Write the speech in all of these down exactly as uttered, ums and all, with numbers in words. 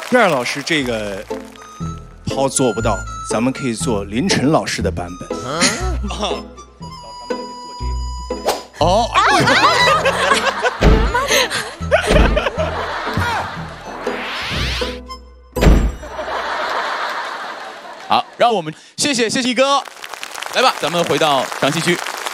燕儿老师这个抛做不到，咱们可以做林晨老师的版本。嗯、哦， 好，让我们谢谢谢谢一哥，来吧，咱们回到长戏区。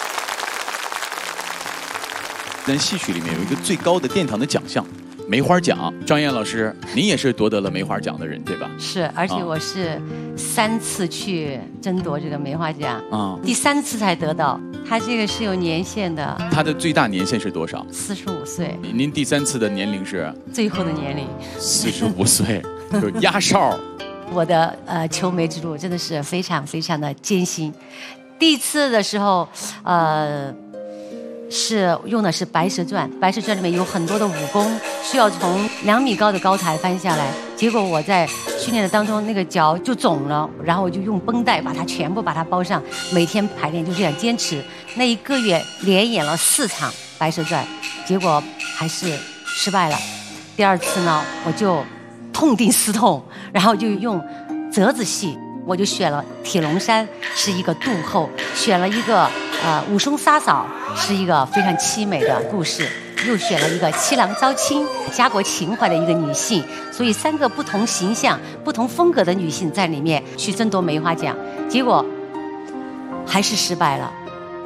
咱戏曲里面有一个最高的殿堂的奖项。梅花奖，张燕老师，您也是夺得了梅花奖的人，对吧？ 是，而且我是三次去争夺这个梅花奖，啊，第三次才得到。它这个是有年限的。 它的最大年限是多少？ 四十五岁。 您第三次的年龄是？ 最后的年龄。 四十五岁，就压哨。 我的呃求梅之路真的是非常非常的艰辛。第一次的时候，呃。是用的是《白蛇传》，《白蛇传》里面有很多的武功，需要从两米高的高台翻下来。结果我在训练的当中，那个脚就肿了，然后我就用绷带把它全部把它包上，每天排练就这样坚持。那一个月连演了四场《白蛇传》，结果还是失败了。第二次呢，我就痛定思痛，然后就用折子戏。我就选了《铁笼山》，是一个杜后；选了一个呃《武松杀嫂》，是一个非常凄美的故事；又选了一个七郎招亲，家国情怀的一个女性。所以三个不同形象、不同风格的女性在里面去争夺梅花奖，结果还是失败了。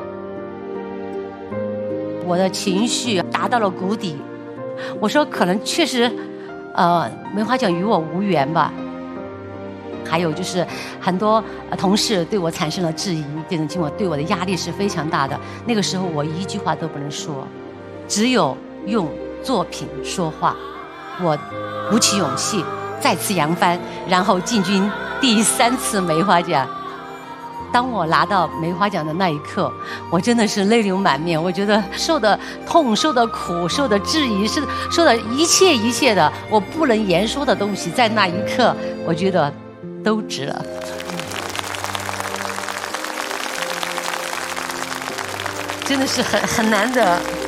我的情绪达到了谷底，我说可能确实，呃，梅花奖与我无缘吧。还有就是很多同事对我产生了质疑，这种情况对我的压力是非常大的。那个时候我一句话都不能说，只有用作品说话。我鼓起勇气再次扬帆，然后进军第三次梅花奖。当我拿到梅花奖的那一刻，我真的是泪流满面。我觉得受的痛、受的苦、受的质疑、是受的一切一切的我不能言说的东西，在那一刻，我觉得都值了。真的是很很难得。